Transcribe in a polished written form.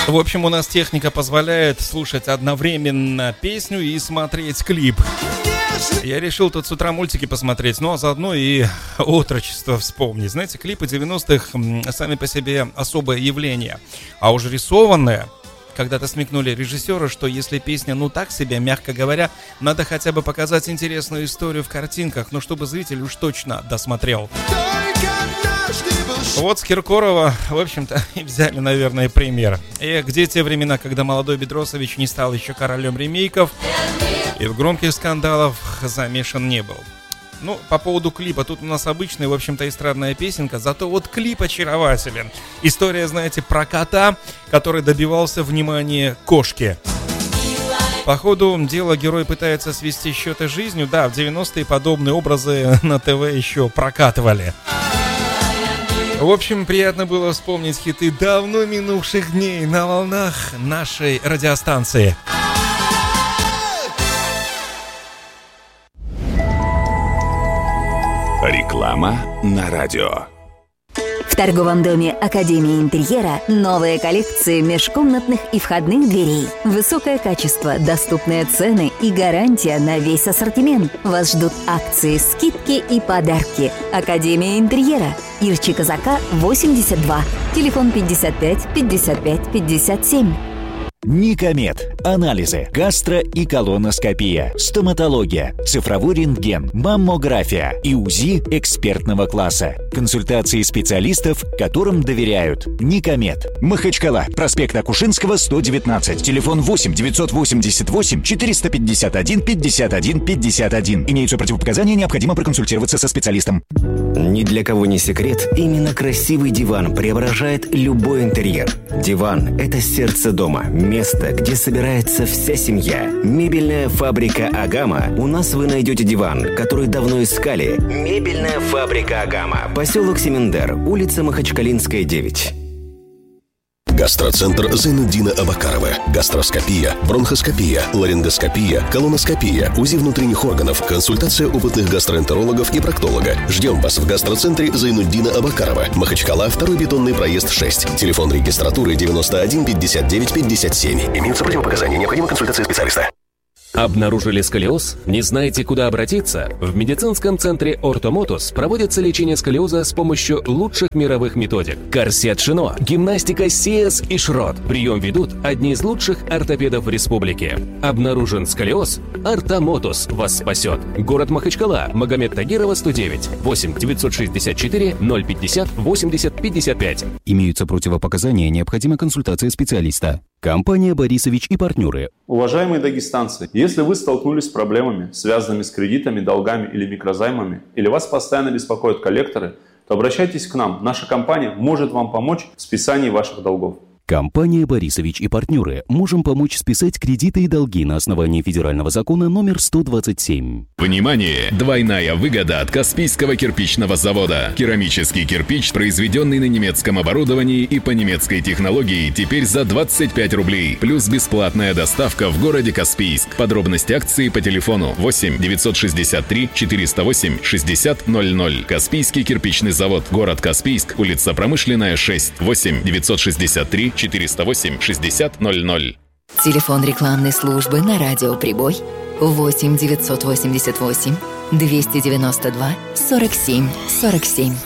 В общем, у нас техника позволяет слушать одновременно песню и смотреть клип. Я решил тут с утра мультики посмотреть, ну а заодно и отрочество вспомнить. Знаете, клипы 90-х сами по себе особое явление. А уж рисованное, когда-то смекнули режиссеры, что если песня ну так себе, мягко говоря, надо хотя бы показать интересную историю в картинках, но чтобы зритель уж точно досмотрел. Вот с Киркорова, в общем-то, и взяли, наверное, пример. И где те времена, когда молодой Бедросович не стал еще королем ремейков и в громких скандалах замешан не был. Ну, по поводу клипа, тут у нас обычная, в общем-то, эстрадная песенка, зато вот клип очарователен. История, знаете, про кота, который добивался внимания кошки. По ходу дела герой пытается свести счеты с жизнью. Да, в 90-е подобные образы на ТВ еще прокатывали. В общем, приятно было вспомнить хиты давно минувших дней на волнах нашей радиостанции. Реклама на радио. В торговом доме Академии интерьера новые коллекции межкомнатных и входных дверей. Высокое качество, доступные цены и гарантия на весь ассортимент. Вас ждут акции, скидки и подарки. Академия интерьера. Ирчи Казака, 82. Телефон 55 55 57. Никомед. Анализы, гастро- и колоноскопия, стоматология, цифровой рентген, маммография и УЗИ экспертного класса. Консультации специалистов, которым доверяют. Никомед. Махачкала. Проспект Акушинского, 119. Телефон 8 988 451 51 51. Имеются противопоказания, необходимо проконсультироваться со специалистом. Ни для кого не секрет, именно красивый диван преображает любой интерьер. Диван – это сердце дома, место, где собирается вся семья. Мебельная фабрика «Агама». У нас вы найдете диван, который давно искали. Мебельная фабрика «Агама». Поселок Семендер, улица Махачкалинская, 9. Гастроцентр Зайнуддина Абакарова. Гастроскопия, бронхоскопия, ларингоскопия, колоноскопия, УЗИ внутренних органов, консультация опытных гастроэнтерологов и проктолога. Ждем вас в гастроцентре Зайнуддина Абакарова. Махачкала, 2-й бетонный проезд 6. Телефон регистратуры 91 59 57. Имеются противопоказания, необходима консультация специалиста. Обнаружили сколиоз? Не знаете, куда обратиться? В медицинском центре «Ортомотус» проводится лечение сколиоза с помощью лучших мировых методик. Корсет Шино, гимнастика Сиэс и Шрот. Прием ведут одни из лучших ортопедов в республике. Обнаружен сколиоз? «Ортомотус» вас спасет. Город Махачкала, Магомед Тагирова, 109. 8 964 050 80 55. Имеются противопоказания, необходима консультация специалиста. Компания «Борисович и партнеры». Уважаемые дагестанцы, если вы столкнулись с проблемами, связанными с кредитами, долгами или микрозаймами, или вас постоянно беспокоят коллекторы, то обращайтесь к нам. Наша компания может вам помочь в списании ваших долгов. Компания «Борисович и партнеры». Можем помочь списать кредиты и долги на основании федерального закона номер 127. Внимание! Двойная выгода от Каспийского кирпичного завода. Керамический кирпич, произведенный на немецком оборудовании и по немецкой технологии, теперь за 25 рублей. Плюс бесплатная доставка в городе Каспийск. Подробности акции по телефону 8 963 408 60 00. Каспийский кирпичный завод. Город Каспийск. Улица Промышленная, 6. 8 963 408 60 00. Телефон рекламной службы на радио «Прибой» 8 988 292 47 47.